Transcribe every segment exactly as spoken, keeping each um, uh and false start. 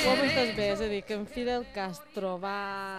comentes bé, és a dir, que en Fidel Castro va...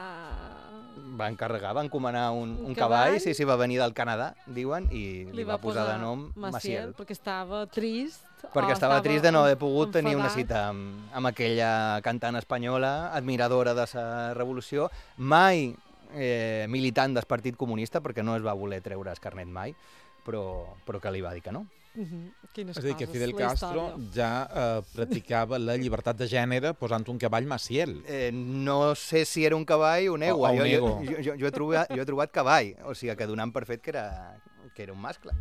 Va encarregar, va encomanar un, Un un cavall, cavall. sí, sí, va venir del Canadà, diuen, i li, Li va posar de nom Maciel, Maciel. perquè estava trist. Perquè o estava trist de no haver pogut enfadat. tenir una cita amb, amb aquella cantant espanyola, admiradora de la revolució, mai eh, militant del Partit Comunista, perquè no es va voler treure el carnet mai, però, però que li va dir que no. Uh -huh. Quines És a dir, que coses, Fidel la Castro història. ja eh, practicava la llibertat de gènere posant un cavall Maciel. Eh, no sé si era un cavall o un ego. O- o un jo, ego. jo, jo, jo, he trobat, jo he trobat cavall, o sigui que donant per fet que era, que era un mascle.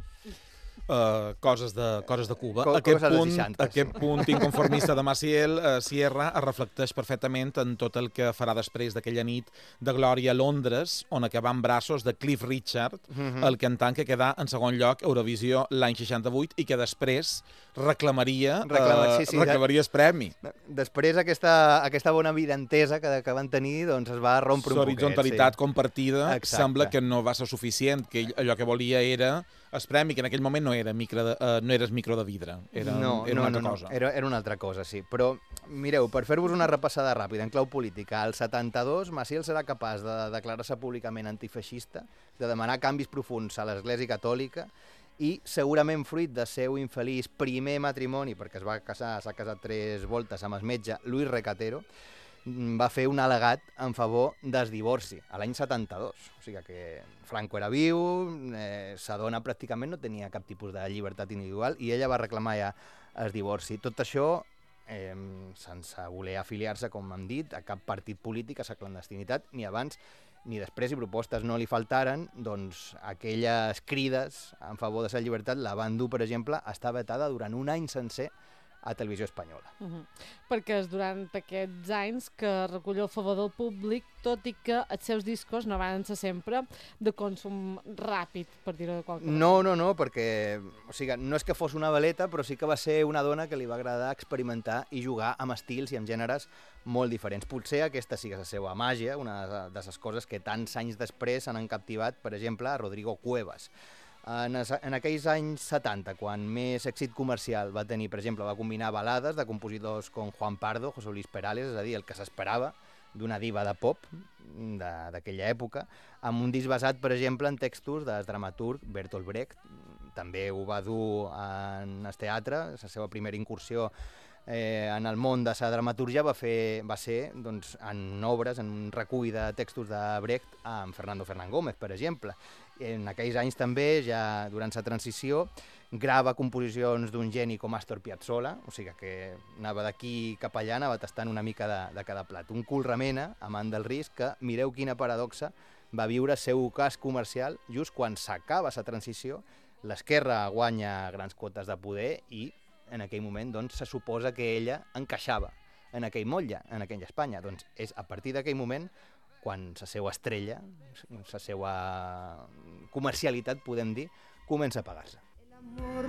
Uh, coses, de, coses de Cuba. Co- aquest, coses de punt, seixanta. aquest punt inconformista de Maciel uh, Sierra es reflecteix perfectament en tot el que farà després d'aquella nit de glòria a Londres, on acabà en braços de Cliff Richard, Mhm. el cantant que quedà en segon lloc a Eurovisió l'any seixanta-vuit i que després reclamaria, Reclama- uh, sí, sí, reclamaria el premi. Després aquesta, aquesta bona videntesa que, que van tenir doncs es va rompre un poquet. L'horizontalitat Sí. compartida Exacte. sembla que no va ser suficient, que ell, allò que volia era el premi, que en aquell moment no era micro de, uh, no era el micro de vidre, era, no, era no, una altra no, cosa. No. Era, era una altra cosa, sí. Però, mireu, per fer-vos una repassada ràpida en clau política, al setanta-dos Maciel serà capaç de declarar-se públicament antifeixista, de demanar canvis profuns a l'Església Catòlica i, segurament fruit del seu infeliç primer matrimoni, perquè es va casar, s'ha casat tres voltes amb el metge Luis Recatero, va fer un al·legat en favor del divorci, a l'any setanta-dos. O sigui que Franco era viu, eh, sa dona pràcticament no tenia cap tipus de llibertat individual i ella va reclamar ja el divorci. Tot això eh, sense voler afiliar-se, com hem dit, a cap partit polític, a la clandestinitat, ni abans ni després, i propostes no li faltaren, doncs aquelles crides en favor de la llibertat la van dur, per exemple, a estar vetada durant un any sencer a Televisió Espanyola. Uh -huh. Perquè és durant aquests anys que recull el favor del públic, tot i que els seus discos no van ser sempre de consum ràpid, per dir-ho de qualque manera. No, no, no, perquè o sigui, no és que fos una veleta, però sí que va ser una dona que li va agradar experimentar i jugar amb estils i amb gèneres molt diferents. Potser aquesta sigui la seva màgia, una de les coses que tants anys després han captivat, per exemple, a Rodrigo Cuevas. En, es, en aquells anys setanta, quan més èxit comercial va tenir, per exemple, va combinar balades de compositors com Juan Pardo, José Luis Perales, és a dir, el que s'esperava d'una diva de pop d'aquella època, amb un disc basat, per exemple, en textos del dramaturg Bertolt Brecht. També ho va dur en el teatre, la seva primera incursió eh, en el món de la dramatúrgia va, fer, va ser doncs, en obres, en un recull de textos de Brecht amb Fernando Fernán Gómez, per exemple. En aquells anys també, ja durant la transició, grava composicions d'un geni com Astor Piazzolla, o sigui que anava d'aquí cap allà, anava tastant una mica de, de cada plat. Un cul remena, amant del risc, que mireu quina paradoxa va viure el seu cas comercial just quan s'acaba la transició, l'esquerra guanya grans quotes de poder i en aquell moment doncs, se suposa que ella encaixava en aquell motlle, en aquella Espanya. Doncs és a partir d'aquell moment quan la seva estrella, la seva comercialitat, podem dir, comença a pagar-se.